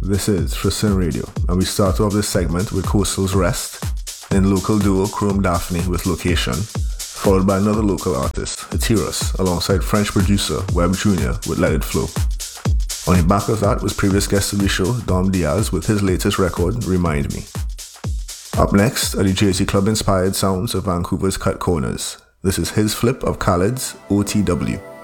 This is Tristan Radio, and we start off this segment with Coastal's Rest, then local duo Chrome Daphne with Location, followed by another local artist, Hatiras, alongside French producer Webb Jr. with Let It Flow. On the back of that was previous guest of the show, Dom Diaz, with his latest record, Remind Me. Up next are the Jersey Club-inspired sounds of Vancouver's Cut Corners. This is his flip of Khaled's OTW.